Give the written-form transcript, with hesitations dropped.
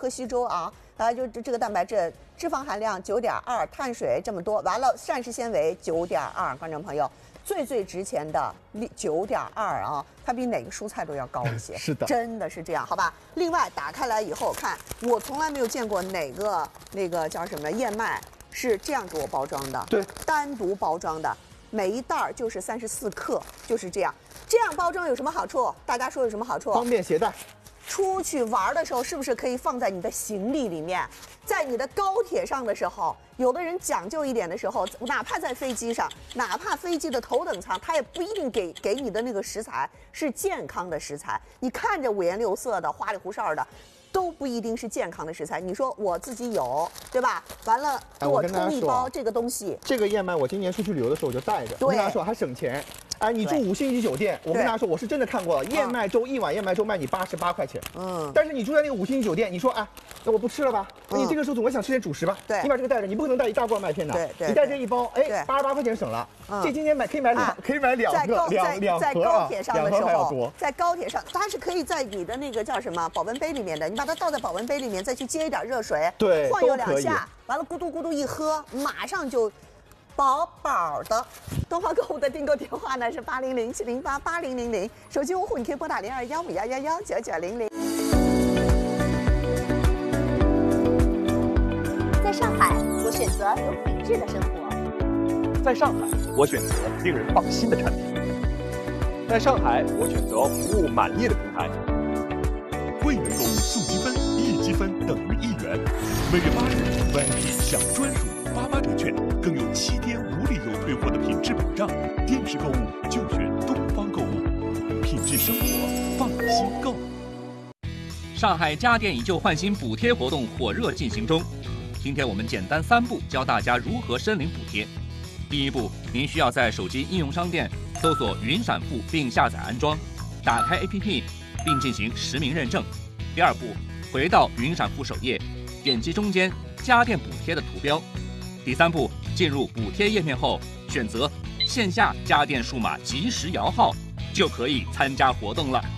喝稀粥啊，就这个蛋白质脂肪含量9.2，碳水这么多，完了膳食纤维9.2，观众朋友。最值钱的9.2啊，它比哪个蔬菜都要高一些。 是的， 真的是这样，好吧？另外打开来以后看，我从来没有见过哪个那个叫什么燕麦是这样给我包装的， 对， 单独包装的，每一袋就是34克，就是这样。这样包装有什么好处？大家说有什么好处？ 方便携带。 出去玩的时候，是不是可以放在你的行李里面？在你的高铁上的时候，有的人讲究一点的时候，哪怕在飞机上，哪怕飞机的头等舱，他也不一定给你的那个食材是健康的食材。你看着五颜六色的、花里胡哨的，都不一定是健康的食材。你说我自己有，对吧？完了给我冲一包这个东西。 这个燕麦我今年出去旅游的时候我就带着，我跟大家说还省钱。哎，你住5星级酒店，我跟大家说，我是真的看过了，燕麦粥1碗燕麦粥卖你88块钱。但是你住在那个5星级酒店，你说啊，那我不吃了吧？你这个时候总归想吃点主食吧？ 对， 你把这个带着，你不可能带一大罐麦片的。 对， 你带这一包，哎，88块钱省了。这今天可以买两个， 在高铁上的时候， 在高铁上，它是可以在你的那个叫什么保温杯里面的，你把它倒在保温杯里面，再去接一点热水， 对， 晃悠2下，完了咕嘟咕嘟一喝，马上就。饱饱的，东方购物的订购电话呢是800-708-8000，手机用户你可以拨打021511199900。 在上海，我选择有品质的生活。 在上海，我选择令人放心的产品。在上海，我选择服务满意的平台。 会员购物送积分，1积分等于1元。每月8日 ，VIP 享专属88折券，更有7天无理由退货的品质保障。电视购物就选东方购物，品质生活，放心购。 上海家电以旧换新补贴活动火热进行中。今天我们简单3步教大家如何申领补贴。第一步，您需要在手机应用商店搜索云闪付并下载安装，打开 APP 并进行实名认证。第二步，回到云闪付首页，点击中间家电补贴的图标。第三步，进入补贴页面后，选择线下家电数码即时摇号，就可以参加活动了。